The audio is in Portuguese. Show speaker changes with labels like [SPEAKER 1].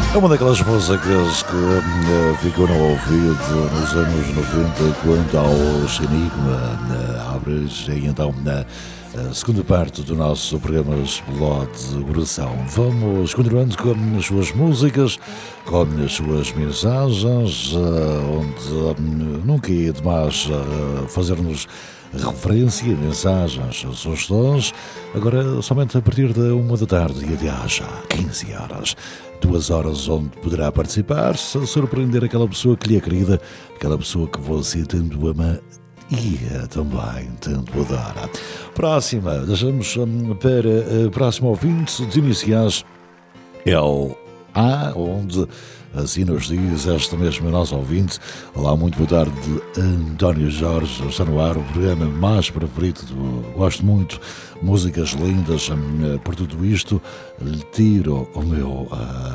[SPEAKER 1] É uma daquelas músicas que ficou no ouvido nos anos 90 quando aos Enigma abres e então na segunda parte do nosso programa Explode Coração. Vamos continuando com as suas músicas, com as suas mensagens, onde nunca é demais fazer-nos referência, mensagens, sugestões. Agora somente a partir da 1 da tarde e até às 15 horas. 2 horas onde poderá participar, se surpreender aquela pessoa que lhe é querida, aquela pessoa que você tanto ama e também tanto adora. Próxima, deixamos para a próxima ouvinte de iniciais, é o A, onde assim nos diz esta mesma nossa ouvinte. Olá, muito boa tarde, António Jorge, está no ar o programa mais preferido, gosto muito, músicas lindas, por tudo isto lhe tiro o meu